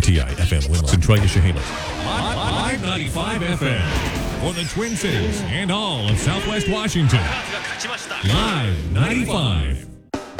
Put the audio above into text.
KITI FM Winland, Centralia, Chehalis. Live 95 FM for the Twin Cities and all of Southwest Washington. Live 95.